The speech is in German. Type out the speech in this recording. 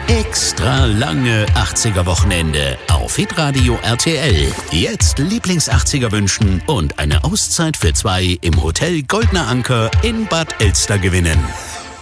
extra lange 80er-Wochenende auf Hitradio RTL. Jetzt Lieblings-80er wünschen und eine Auszeit für 2 im Hotel Goldner Anker in Bad Elster gewinnen.